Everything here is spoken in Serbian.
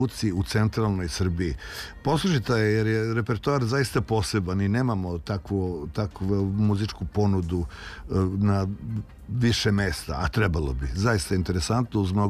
u centralnoj Srbiji. Poslušajte, jer je repertoar zaista poseban i nemamo takvu muzičku ponudu na više mesta, a trebalo bi. Zaista interesantno uz mnogo